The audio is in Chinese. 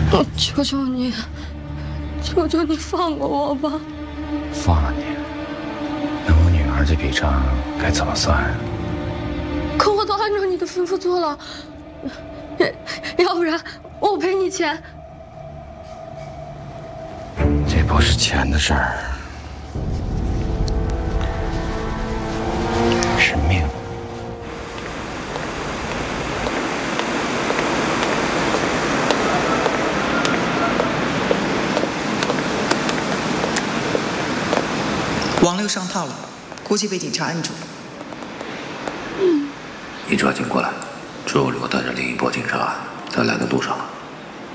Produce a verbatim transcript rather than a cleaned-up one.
我求求你，求求你放过我吧！ 放了你，那我女儿这笔账该怎么算？ 可我都按照你的吩咐做了，要不然我赔你钱。 这不是钱的事儿，是命。 王六上套了，估计被警察摁住。 你抓紧过来，周六带着另一波警察在来的路上了。